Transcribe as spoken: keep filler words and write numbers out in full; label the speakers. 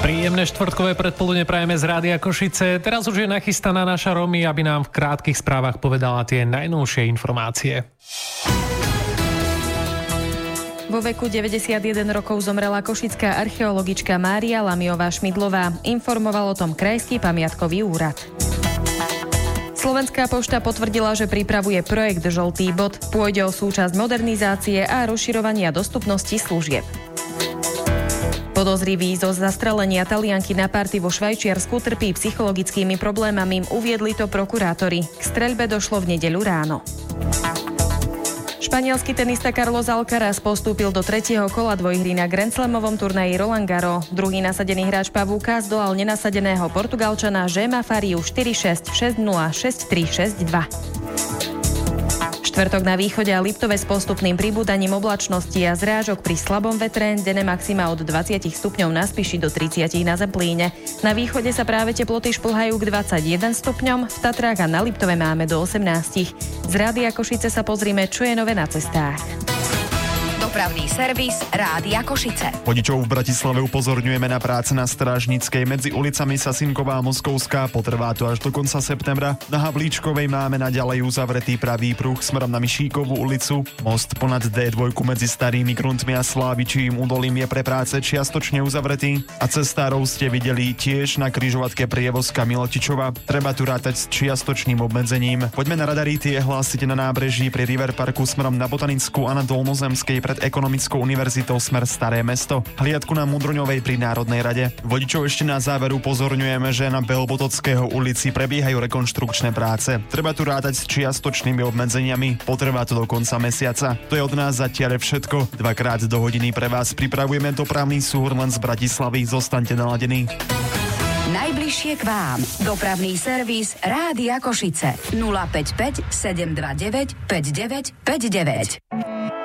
Speaker 1: Príjemné štvrtkové predpoludne prajeme z Rádia Košice. Teraz už je nachystaná naša Romy, aby nám v krátkych správach povedala tie najnovšie informácie.
Speaker 2: Vo veku deväťdesiatjeden rokov zomrela košická archeologička Mária Lamiová-Šmidlová. Informoval o tom Krajský pamiatkový úrad. Slovenská pošta potvrdila, že pripravuje projekt Žltý bod. Pôjde o súčasť modernizácie a rozširovania dostupnosti služieb. Podozrivý zo zastrelenia Talianky na party vo Švajčiarsku trpí psychologickými problémami, uviedli to prokurátori. K streľbe došlo v nedeľu ráno. Španielský tenista Carlos Alcaraz postúpil do tretieho kola dvojhry na Grand Slamovom turnaji Roland Garros. Druhý nasadený hráč Pavúka zdolal nenasadeného Portugalčana Jéma Fariu štyri šesť, šesť nula, šesť tri, šesť dva. Štvrtok na východe a Liptove s postupným pribúdaním oblačnosti a zrážok pri slabom vetre, denné maxima od dvadsať stupňov na Spiši do tridsať na Zemplíne. Na východe sa práve teploty šplhajú k dvadsaťjeden stupňom, v Tatrách a na Liptove máme do osemnásť. Z Rádia Košice sa pozrime, čo je nové na cestách.
Speaker 3: Dopravný servis Rádia Košice.
Speaker 4: Vodičov v Bratislave upozorňujeme na práce na Strážnickej medzi ulicami Sasinková a Moskovská. Potrvá to až do konca septembra. Na Havlíčkovej máme naďalej uzavretý pravý pruh smerom na Mišíkovú ulicu. Most ponad dé dva medzi Starými Gruntmi a Slávičím údolím je pre práce čiastočne uzavretý. A cestárov ste videli tiež na križovatke prievozka Milotičova. Treba tu rátať s čiastočným obmedzením. Poďme na radary, tie hlásite na nábreží pri River Parku smerom na Botanickú a na Dolnozemskej pred Ekonomickou univerzitou smer Staré mesto. Hliadku na Mudruňovej pri Národnej rade. Vodičov ešte na záver upozorňujeme, že na Belobotockého ulici prebiehajú rekonštrukčné práce. Treba tu rátať s čiastočnými obmedzeniami. Potrvá to do konca mesiaca. To je od nás zatiaľ všetko. Dvakrát do hodiny pre vás pripravujeme dopravný súhrn len z Bratislavy. Zostaňte naladení.
Speaker 3: Najbližšie k vám. Dopravný servis Rádia Košice. nula päť päť, sedem dva deväť, päť deväť päť deväť.